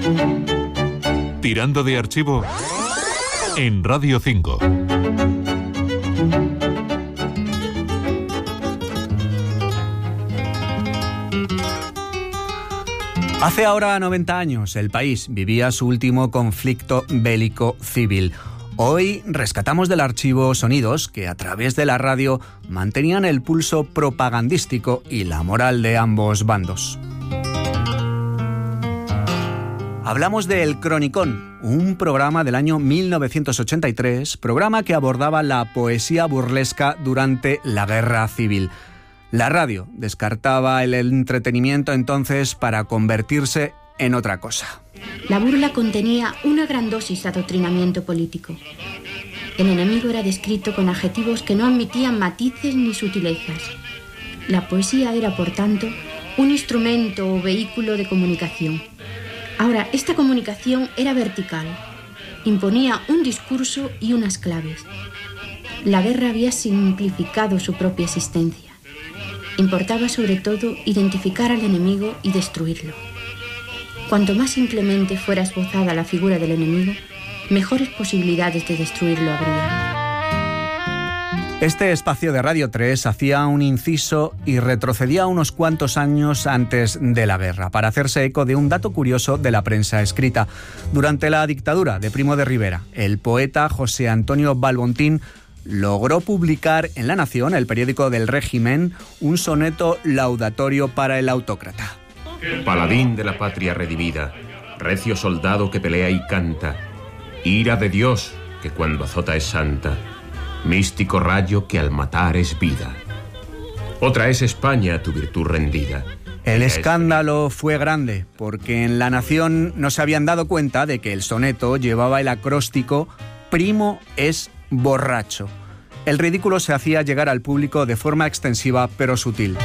Tirando de archivo en Radio 5. Hace ahora 90 años, el país vivía su último conflicto bélico civil. Hoy rescatamos del archivo sonidos que a través de la radio mantenían el pulso propagandístico y la moral de ambos bandos. Hablamos de El Cronicón, un programa del año 1983, programa que abordaba la poesía burlesca durante la Guerra Civil. La radio descartaba el entretenimiento entonces para convertirse en otra cosa. La burla contenía una gran dosis de adoctrinamiento político. El enemigo era descrito con adjetivos que no admitían matices ni sutilezas. La poesía era, por tanto, un instrumento o vehículo de comunicación. Ahora, esta comunicación era vertical. Imponía un discurso y unas claves. La guerra había simplificado su propia existencia. Importaba sobre todo identificar al enemigo y destruirlo. Cuanto más simplemente fuera esbozada la figura del enemigo, mejores posibilidades de destruirlo habría. Este espacio de Radio 3 hacía un inciso y retrocedía unos cuantos años antes de la guerra para hacerse eco de un dato curioso de la prensa escrita. Durante la dictadura de Primo de Rivera, el poeta José Antonio Balbontín logró publicar en La Nación, el periódico del régimen, un soneto laudatorio para el autócrata. Paladín de la patria redimida, recio soldado que pelea y canta, ira de Dios que cuando azota es santa, místico rayo que al matar es vida. Otra es España, tu virtud rendida. El escándalo fue grande, porque en La Nación no se habían dado cuenta de que el soneto llevaba el acróstico «Primo es borracho». El ridículo se hacía llegar al público de forma extensiva pero sutil.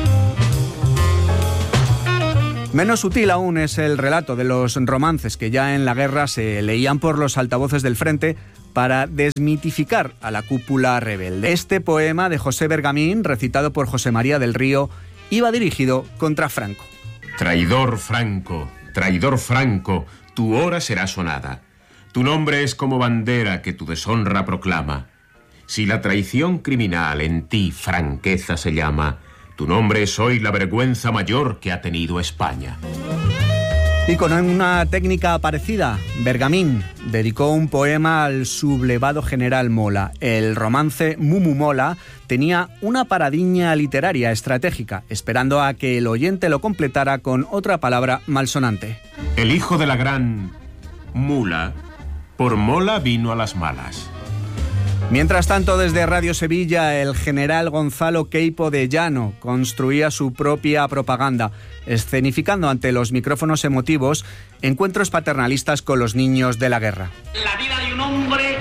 Menos sutil aún es el relato de los romances que ya en la guerra se leían por los altavoces del frente para desmitificar a la cúpula rebelde. Este poema de José Bergamín, recitado por José María del Río, iba dirigido contra Franco. Traidor Franco, tu hora será sonada. Tu nombre es como bandera que tu deshonra proclama. Si la traición criminal en ti franqueza se llama, tu nombre es hoy la vergüenza mayor que ha tenido España. Y con una técnica parecida, Bergamín dedicó un poema al sublevado general Mola. El romance Mumu Mola tenía una paradiña literaria estratégica, esperando a que el oyente lo completara con otra palabra malsonante. El hijo de la gran mula, por mola vino a las malas. Mientras tanto, desde Radio Sevilla, el general Gonzalo Queipo de Llano construía su propia propaganda, escenificando ante los micrófonos emotivos encuentros paternalistas con los niños de la guerra. La vida de un hombre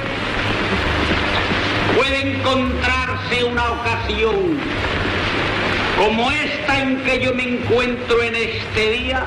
puede encontrarse una ocasión como esta en que yo me encuentro en este día,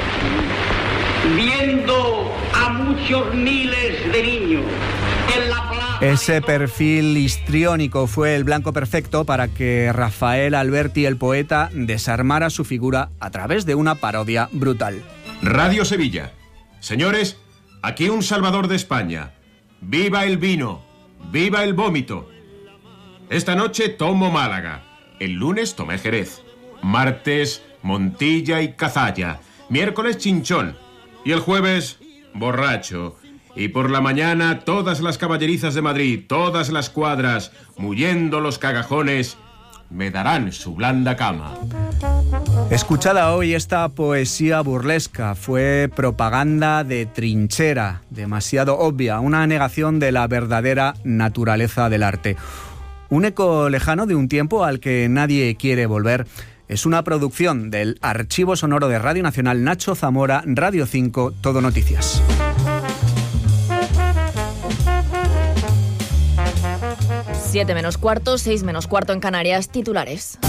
viendo a muchos miles de niños en la plaza. Ese perfil histriónico fue el blanco perfecto para que Rafael Alberti, el poeta, desarmara su figura a través de una parodia brutal. Radio Sevilla. Señores, aquí un salvador de España. ¡Viva el vino! ¡Viva el vómito! Esta noche tomo Málaga. El lunes tomé Jerez. Martes, Montilla y Cazalla. Miércoles, Chinchón. Y el jueves, borracho. Y por la mañana, todas las caballerizas de Madrid, todas las cuadras, muyendo los cagajones, me darán su blanda cama. Escuchada hoy esta poesía burlesca, fue propaganda de trinchera, demasiado obvia, una negación de la verdadera naturaleza del arte. Un eco lejano de un tiempo al que nadie quiere volver. Es una producción del Archivo Sonoro de Radio Nacional, Nacho Zamora, Radio 5, Todo Noticias. 7 menos cuarto, 6 menos cuarto en Canarias, titulares.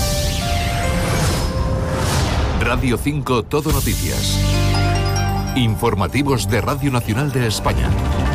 Radio 5 Todo Noticias. Informativos de Radio Nacional de España.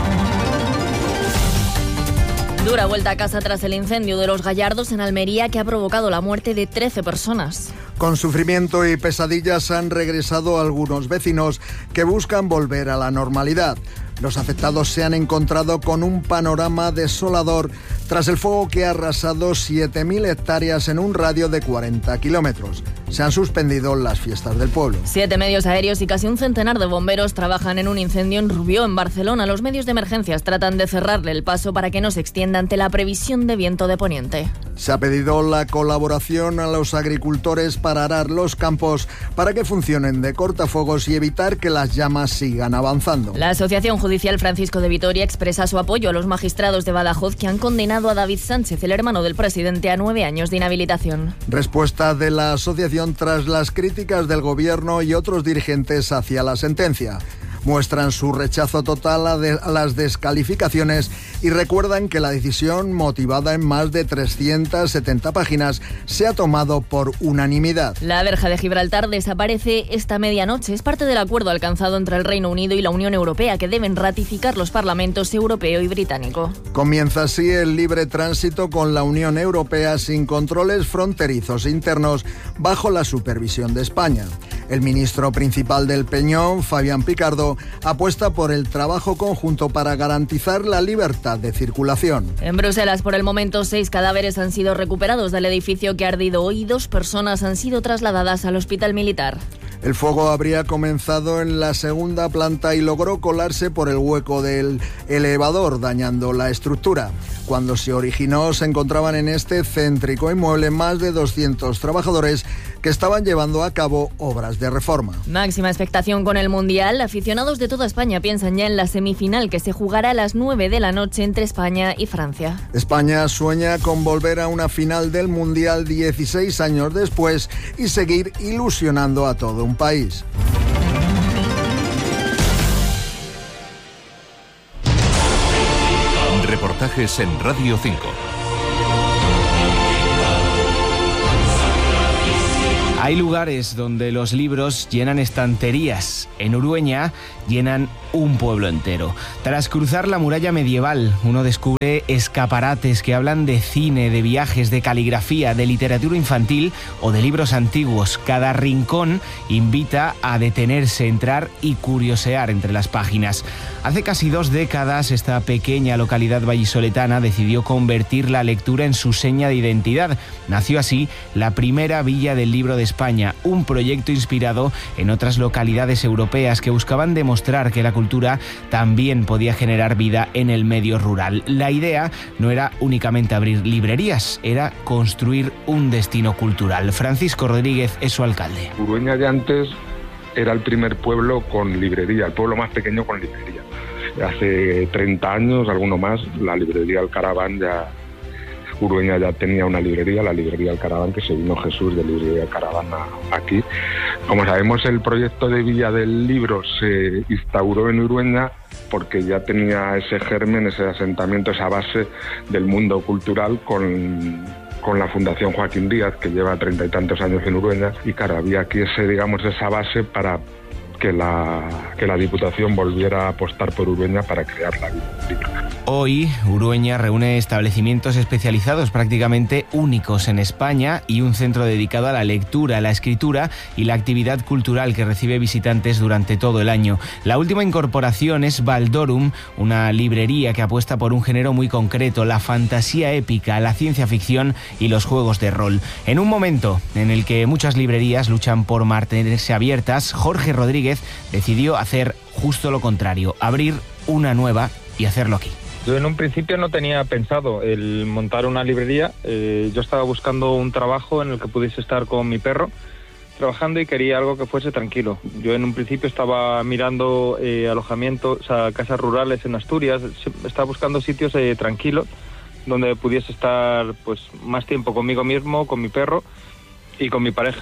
Dura vuelta a casa tras el incendio de Los Gallardos en Almería que ha provocado la muerte de 13 personas. Con sufrimiento y pesadillas han regresado algunos vecinos que buscan volver a la normalidad. Los afectados se han encontrado con un panorama desolador tras el fuego que ha arrasado 7.000 hectáreas en un radio de 40 kilómetros. Se han suspendido las fiestas del pueblo. 7 medios aéreos y casi un centenar de bomberos trabajan en un incendio en Rubió, en Barcelona. Los medios de emergencias tratan de cerrarle el paso para que no se extienda ante la previsión de viento de poniente. Se ha pedido la colaboración a los agricultores para arar los campos para que funcionen de cortafuegos y evitar que las llamas sigan avanzando. La Asociación Judicial Francisco de Vitoria expresa su apoyo a los magistrados de Badajoz que han condenado a David Sánchez, el hermano del presidente, a 9 años de inhabilitación. Respuesta de la asociación tras las críticas del gobierno y otros dirigentes hacia la sentencia. Muestran su rechazo total a las descalificaciones y recuerdan que la decisión, motivada en más de 370 páginas, se ha tomado por unanimidad. La verja de Gibraltar desaparece esta medianoche. Es parte del acuerdo alcanzado entre el Reino Unido y la Unión Europea, que deben ratificar los parlamentos europeo y británico. Comienza así el libre tránsito con la Unión Europea sin controles fronterizos internos bajo la supervisión de España. El ministro principal del Peñón, Fabián Picardo, apuesta por el trabajo conjunto para garantizar la libertad de circulación. En Bruselas, por el momento, 6 cadáveres han sido recuperados del edificio que ha ardido hoy. 2 personas han sido trasladadas al hospital militar. El fuego habría comenzado en la segunda planta y logró colarse por el hueco del elevador, dañando la estructura. Cuando se originó, se encontraban en este céntrico inmueble más de 200 trabajadores que estaban llevando a cabo obras de reforma. Máxima expectación con el Mundial. Aficionados de toda España piensan ya en la semifinal que se jugará a las 9 de la noche entre España y Francia. España sueña con volver a una final del Mundial 16 años después y seguir ilusionando a todo un país. Reportajes en Radio 5. Hay lugares donde los libros llenan estanterías. En Urueña llenan un pueblo entero. Tras cruzar la muralla medieval, uno descubre escaparates que hablan de cine, de viajes, de caligrafía, de literatura infantil o de libros antiguos. Cada rincón invita a detenerse, entrar y curiosear entre las páginas. Hace casi 2 décadas, esta pequeña localidad vallisoletana decidió convertir la lectura en su seña de identidad. Nació así la primera Villa del Libro de España, un proyecto inspirado en otras localidades europeas que buscaban demostrar que la cultura también podía generar vida en el medio rural. La idea no era únicamente abrir librerías, era construir un destino cultural. Francisco Rodríguez es su alcalde. Urueña de antes era el primer pueblo con librería, el pueblo más pequeño con librería. Hace 30 años, alguno más, la librería Alcaraván Urueña ya tenía una librería, la librería Alcaraván, que se vino Jesús de librería Alcaraván aquí. Como sabemos, el proyecto de Villa del Libro se instauró en Urueña porque ya tenía ese germen, ese asentamiento, esa base del mundo cultural con la Fundación Joaquín Díaz, que lleva 30 y tantos años en Urueña, y claro, había aquí esa base para que la Diputación volviera a apostar por Urueña para crear la libro. Hoy, Urueña reúne establecimientos especializados prácticamente únicos en España y un centro dedicado a la lectura, la escritura y la actividad cultural que recibe visitantes durante todo el año. La última incorporación es Valdorum, una librería que apuesta por un género muy concreto, la fantasía épica, la ciencia ficción y los juegos de rol. En un momento en el que muchas librerías luchan por mantenerse abiertas, Jorge Rodríguez decidió hacer justo lo contrario, abrir una nueva y hacerlo aquí. Yo en un principio no tenía pensado el montar una librería. Yo estaba buscando un trabajo en el que pudiese estar con mi perro trabajando y quería algo que fuese tranquilo. Yo en un principio estaba mirando alojamientos, o sea, casas rurales en Asturias. Estaba buscando sitios tranquilos donde pudiese estar pues más tiempo conmigo mismo, con mi perro y con mi pareja.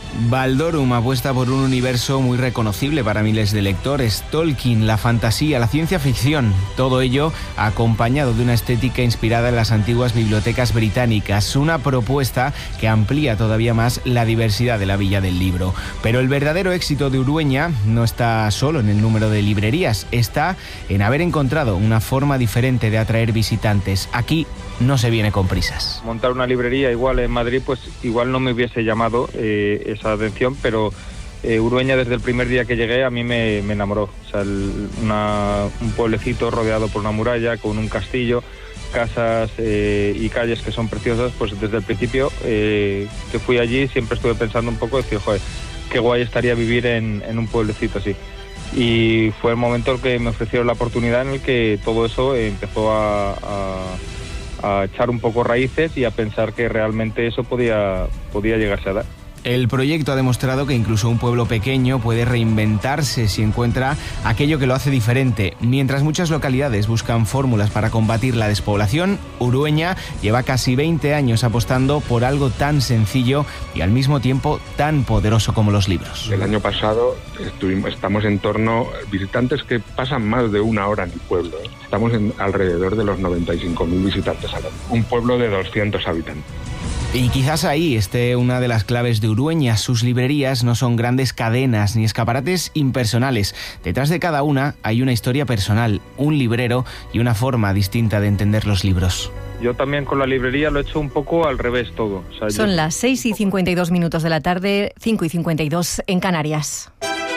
Baldorum apuesta por un universo muy reconocible para miles de lectores. Tolkien, la fantasía, la ciencia ficción, todo ello acompañado de una estética inspirada en las antiguas bibliotecas británicas. Una propuesta que amplía todavía más la diversidad de la Villa del Libro. Pero el verdadero éxito de Urueña no está solo en el número de librerías, está en haber encontrado una forma diferente de atraer visitantes. Aquí no se viene con prisas. Montar una librería igual en Madrid, pues igual no me hubiese llamado esa atención, pero Urueña desde el primer día que llegué a mí me enamoró. O sea, un pueblecito rodeado por una muralla, con un castillo, casas y calles que son preciosas, pues desde el principio que fui allí siempre estuve pensando un poco, decir, joder, qué guay estaría vivir en un pueblecito así. Y fue el momento en el que me ofrecieron la oportunidad en el que todo eso empezó a echar un poco raíces y a pensar que realmente eso podía llegarse a dar. El proyecto ha demostrado que incluso un pueblo pequeño puede reinventarse si encuentra aquello que lo hace diferente. Mientras muchas localidades buscan fórmulas para combatir la despoblación, Urueña lleva casi 20 años apostando por algo tan sencillo y al mismo tiempo tan poderoso como los libros. El año pasado estamos en torno a visitantes que pasan más de una hora en el pueblo. Estamos alrededor de los 95.000 visitantes al año. Un pueblo de 200 habitantes. Y quizás ahí esté una de las claves de Urueña. Sus librerías no son grandes cadenas ni escaparates impersonales. Detrás de cada una hay una historia personal, un librero y una forma distinta de entender los libros. Yo también con la librería lo he hecho un poco al revés todo. O sea, son las 6:52 de la tarde, 5:52 en Canarias.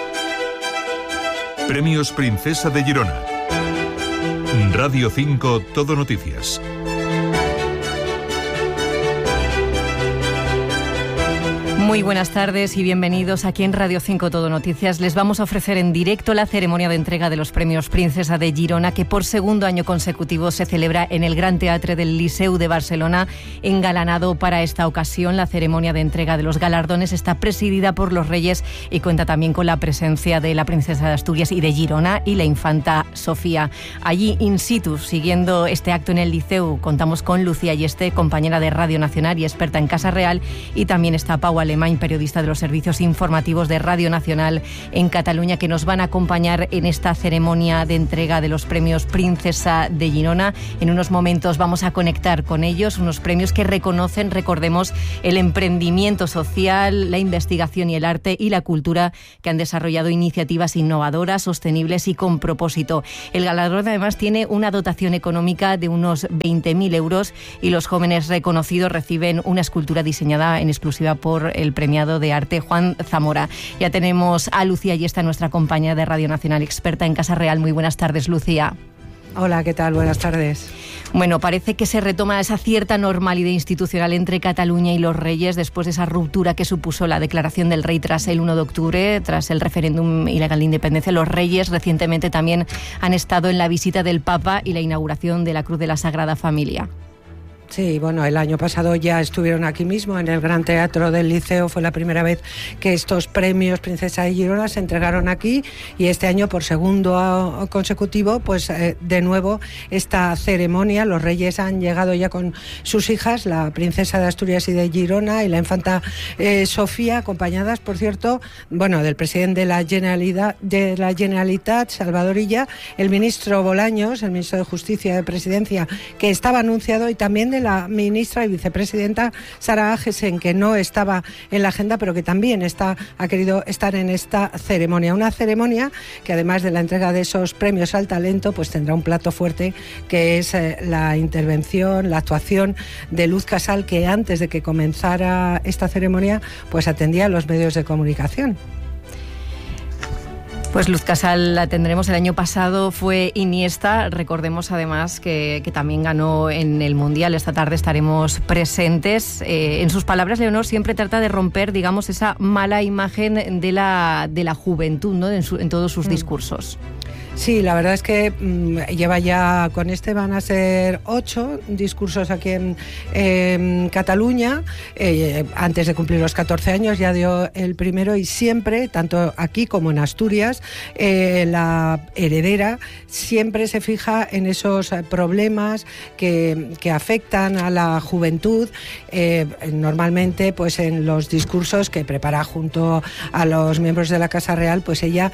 Premios Princesa de Girona. Radio 5 Todo Noticias. Muy buenas tardes y bienvenidos aquí en Radio 5 Todo Noticias. Les vamos a ofrecer en directo la ceremonia de entrega de los Premios Princesa de Girona, que por segundo año consecutivo se celebra en el Gran Teatre del Liceu de Barcelona, engalanado para esta ocasión. La ceremonia de entrega de los galardones está presidida por los Reyes y cuenta también con la presencia de la Princesa de Asturias y de Girona y la Infanta Sofía. Allí, in situ, siguiendo este acto en el Liceu, contamos con Lucía Yeste, compañera de Radio Nacional y experta en Casa Real, y también está Pau Alemany, periodista de los servicios informativos de Radio Nacional en Cataluña, que nos van a acompañar en esta ceremonia de entrega de los premios Princesa de Girona. En unos momentos vamos a conectar con ellos, unos premios que reconocen, recordemos, el emprendimiento social, la investigación y el arte y la cultura, que han desarrollado iniciativas innovadoras, sostenibles y con propósito. El galardón además tiene una dotación económica de unos 20.000 euros y los jóvenes reconocidos reciben una escultura diseñada en exclusiva por el premiado de arte Juan Zamora. Ya tenemos a Lucía Yesta, nuestra compañera de Radio Nacional, experta en Casa Real. Muy buenas tardes, Lucía. Hola, ¿qué tal? Buenas tardes. Bueno, parece que se retoma esa cierta normalidad institucional entre Cataluña y los Reyes después de esa ruptura que supuso la declaración del rey tras el 1 de octubre, tras el referéndum ilegal de independencia. Los Reyes recientemente también han estado en la visita del Papa y la inauguración de la Cruz de la Sagrada Familia. Sí, bueno, el año pasado ya estuvieron aquí mismo, en el Gran Teatro del Liceo. Fue la primera vez que estos premios Princesa de Girona se entregaron aquí, y este año, por segundo consecutivo, pues de nuevo esta ceremonia. Los Reyes han llegado ya con sus hijas, la Princesa de Asturias y de Girona y la Infanta Sofía, acompañadas, por cierto, bueno, del presidente de la Generalitat, Salvador Illa, el ministro Bolaños, el ministro de Justicia y de Presidencia, que estaba anunciado, y también de la ministra y vicepresidenta Sara Agesen, que no estaba en la agenda, pero que también ha querido estar en esta ceremonia. Una ceremonia que, además de la entrega de esos premios al talento, pues tendrá un plato fuerte, que es la intervención, la actuación de Luz Casal, que antes de que comenzara esta ceremonia, pues atendía a los medios de comunicación. Pues Luz Casal la tendremos. El año pasado fue Iniesta. Recordemos además que también ganó en el Mundial. Esta tarde estaremos presentes. En sus palabras, Leonor siempre trata de romper, digamos, esa mala imagen de la juventud, ¿no?, en todos sus discursos. Sí, la verdad es que lleva ya, con este van a ser 8 discursos aquí en Cataluña. Antes de cumplir los 14 años ya dio el primero, y siempre, tanto aquí como en Asturias, la heredera siempre se fija en esos problemas que afectan a la juventud, normalmente pues en los discursos que prepara junto a los miembros de la Casa Real, pues ella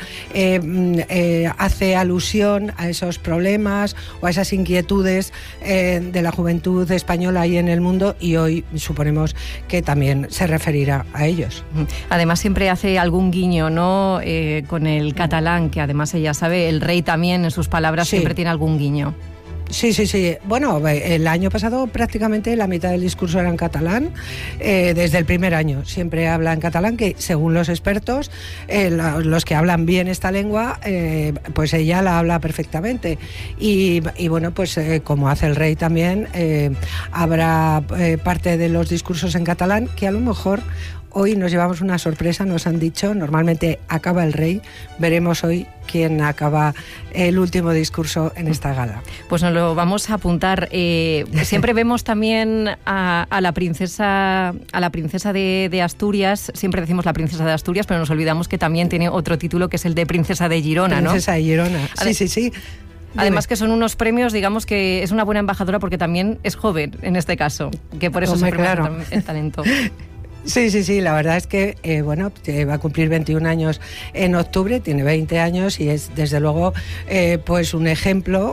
hace alusión a esos problemas o a esas inquietudes de la juventud española ahí en el mundo, y hoy suponemos que también se referirá a ellos. Además siempre hace algún guiño, ¿no? Con el catalán, que además ella sabe, el rey también en sus palabras siempre tiene algún guiño. Sí. Bueno, el año pasado prácticamente la mitad del discurso era en catalán, desde el primer año. Siempre habla en catalán, que según los expertos, los que hablan bien esta lengua, pues ella la habla perfectamente. Y bueno, pues como hace el rey también, habrá parte de los discursos en catalán que a lo mejor hoy nos llevamos una sorpresa. Nos han dicho, normalmente acaba el rey, veremos hoy quién acaba el último discurso en esta gala. Pues nos lo vamos a apuntar. Siempre vemos también a la princesa de Asturias, siempre decimos la princesa de Asturias, pero nos olvidamos que también tiene otro título, que es el de princesa de Girona, ¿no? Princesa de Girona, sí. Además que son unos premios, digamos que es una buena embajadora porque también es joven en este caso, que por eso se premia el talento. Sí, la verdad es que va a cumplir 21 años en octubre, tiene 20 años y es desde luego pues un ejemplo,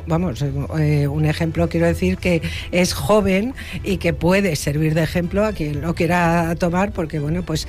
quiero decir que es joven y que puede servir de ejemplo a quien lo quiera tomar, porque pues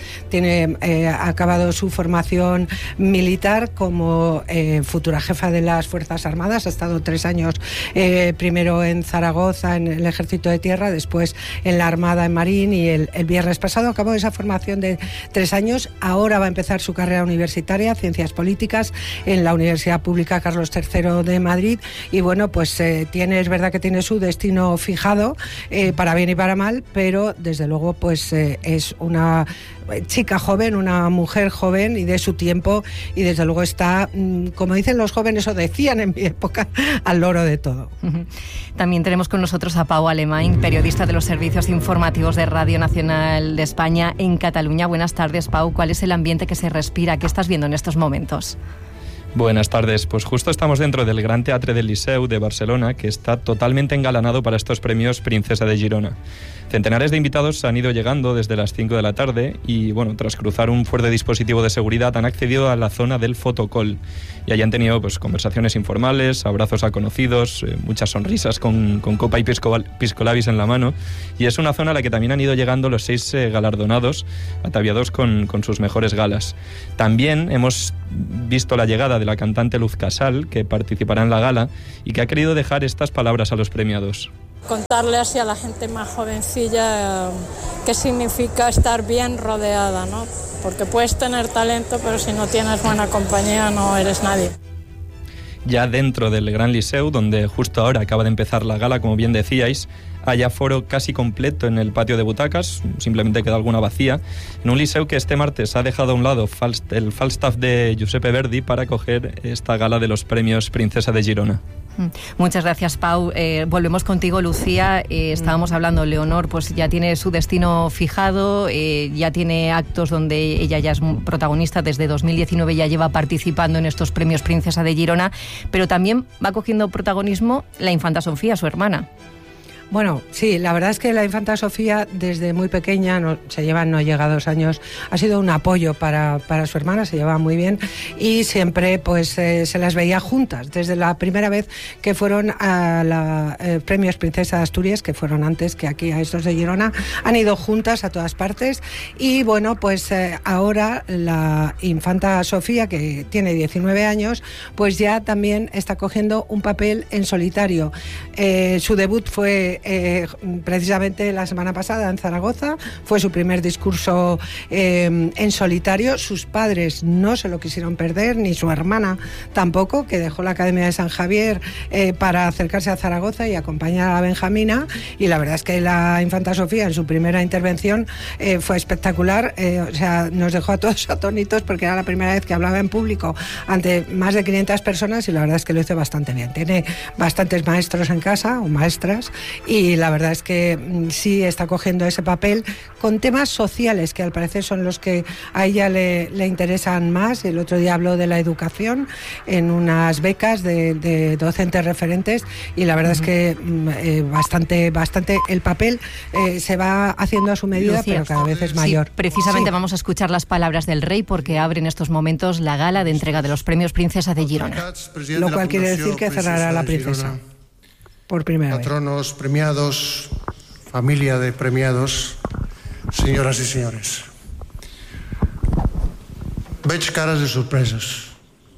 ha acabado su formación militar como futura jefa de las Fuerzas Armadas, ha estado 3 años primero en Zaragoza en el Ejército de Tierra, después en la Armada en Marín, y el viernes pasado acabó esa formación de 3 años. Ahora va a empezar su carrera universitaria, Ciencias Políticas, en la Universidad Pública Carlos III de Madrid, y pues es verdad que tiene su destino fijado, para bien y para mal, pero desde luego pues es una chica joven, una mujer joven y de su tiempo, y desde luego está, como dicen los jóvenes, o decían en mi época, al loro de todo. También tenemos con nosotros a Pau Alemany, periodista de los servicios informativos de Radio Nacional de España en Cataluña. Buenas tardes, Pau. ¿Cuál es el ambiente que se respira? ¿Qué estás viendo en estos momentos? Buenas tardes. Pues justo estamos dentro del Gran Teatre del Liceu de Barcelona, que está totalmente engalanado para estos premios Princesa de Girona. Centenares de invitados han ido llegando desde las 5 de la tarde y, tras cruzar un fuerte dispositivo de seguridad, han accedido a la zona del fotocall. Y allí han tenido conversaciones informales, abrazos a conocidos, muchas sonrisas con copa y pisco labis en la mano. Y es una zona a la que también han ido llegando los 6 galardonados, ataviados con sus mejores galas. También hemos visto la llegada de la cantante Luz Casal, que participará en la gala y que ha querido dejar estas palabras a los premiados. Contarle así a la gente más jovencilla qué significa estar bien rodeada, ¿no? Porque puedes tener talento, pero si no tienes buena compañía no eres nadie. Ya dentro del Gran Liceu, donde justo ahora acaba de empezar la gala, como bien decíais, hay aforo casi completo en el patio de butacas, simplemente queda alguna vacía, en un Liceu que este martes ha dejado a un lado el Falstaff de Giuseppe Verdi para acoger esta gala de los premios Princesa de Girona. Muchas gracias, Pau. Volvemos contigo, Lucía. Estábamos hablando, Leonor pues ya tiene su destino fijado, ya tiene actos donde ella ya es protagonista. Desde 2019 ya lleva participando en estos premios Princesa de Girona, pero también va cogiendo protagonismo la infanta Sofía, su hermana. Bueno, sí, la verdad es que la infanta Sofía desde muy pequeña, no llega a 2 años, ha sido un apoyo para su hermana, se llevaba muy bien y siempre pues se las veía juntas. Desde la primera vez que fueron a la Premios Princesa de Asturias, que fueron antes que aquí a estos de Girona, han ido juntas a todas partes y pues ahora la infanta Sofía, que tiene 19 años, pues ya también está cogiendo un papel en solitario. Su debut fue precisamente la semana pasada en Zaragoza, fue su primer discurso en solitario. Sus padres no se lo quisieron perder, ni su hermana tampoco, que dejó la Academia de San Javier para acercarse a Zaragoza y acompañar a Benjamina, y la verdad es que la infanta Sofía en su primera intervención fue espectacular, nos dejó a todos atónitos porque era la primera vez que hablaba en público ante más de 500 personas y la verdad es que lo hizo bastante bien. Tiene bastantes maestros en casa o maestras Y la verdad es que sí está cogiendo ese papel con temas sociales, que al parecer son los que a ella le interesan más. El otro día habló de la educación en unas becas de docentes referentes, y la verdad es que bastante el papel se va haciendo a su medida, pero cada vez es mayor. Sí, precisamente vamos a escuchar las palabras del rey, porque abre en estos momentos la gala de entrega de los premios Princesa de Girona. Lo cual quiere decir que cerrará la princesa por primera vez. Patronos premiados, familia de premiados, señoras y señores. Veig caras de sorpreses.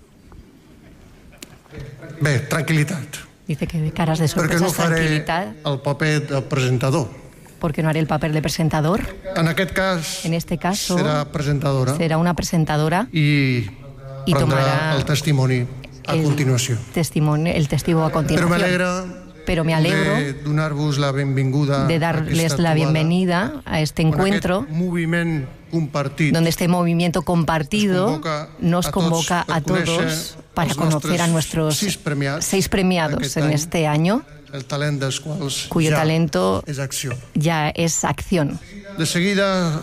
Bé, tranquil·litat. Dice que de caras de sorpresa, no faré tranquilidad. El paper de presentador. Porque no haré el papel de presentador. En este caso será una presentadora y tomará el testimoni a continuació. El testigo a continuación. Pero me alegro de darles la bienvenida a este encuentro, donde este movimiento compartido nos convoca a todos para conocer a nuestros 6 premiados en este año, cuyo talento ya es acción. De seguida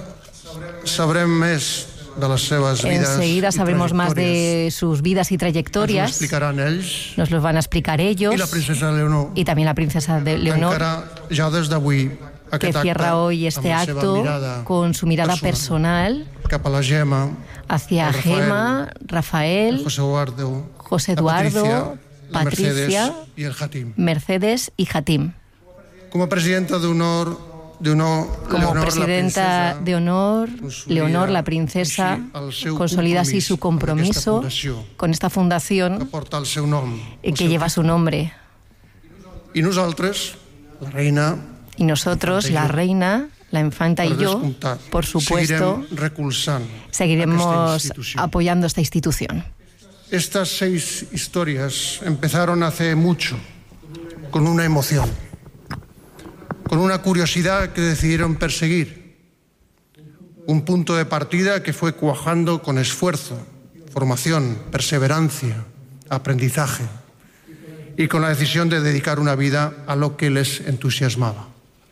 Enseguida sabremos más de sus vidas y trayectorias. Nos los van a explicar ellos. Y también la princesa Leonor, que cierra hoy este acto con su mirada personal hacia Gemma, Rafael, José Eduardo, Patricia, Mercedes y Jatim. Como presidenta de honor, Leonor, la princesa, consolida así su compromiso con esta fundación que lleva su nombre. Y nosotros, la reina, la infanta y yo, por supuesto, seguiremos apoyando esta institución. Estas 6 historias empezaron hace mucho, con una emoción, con una curiosidad que decidieron perseguir, un punto de partida que fue cuajando con esfuerzo, formación, perseverancia, aprendizaje, y con la decisión de dedicar una vida a lo que les entusiasmaba.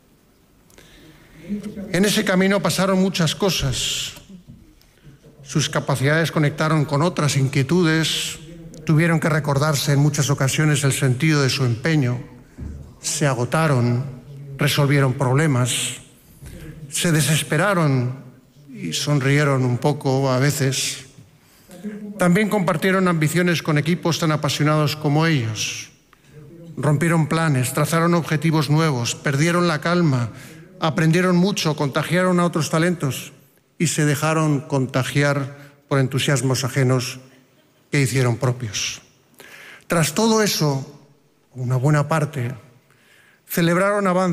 En ese camino pasaron muchas cosas. Sus capacidades conectaron con otras inquietudes, tuvieron que recordarse en muchas ocasiones el sentido de su empeño, se agotaron, resolvieron problemas, se desesperaron y sonrieron un poco a veces. También compartieron ambiciones con equipos tan apasionados como ellos. Rompieron planes, trazaron objetivos nuevos, perdieron la calma, aprendieron mucho, contagiaron a otros talentos y se dejaron contagiar por entusiasmos ajenos que hicieron propios. Tras todo eso, una buena parte celebraron avances